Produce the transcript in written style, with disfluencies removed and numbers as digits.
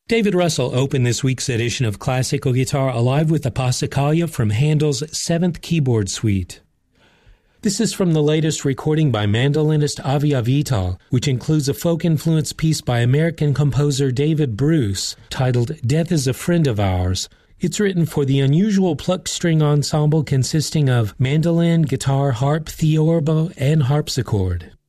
David Russell opened this week's edition of Classical Guitar Alive with the Passacaglia from Handel's 7th Keyboard Suite. This is from the latest recording by mandolinist Avi Avital, which includes a folk-influenced piece by American composer David Bruce titled Death is a Friend of Ours. It's written for the unusual plucked string ensemble consisting of mandolin, guitar, harp, theorbo, and harpsichord.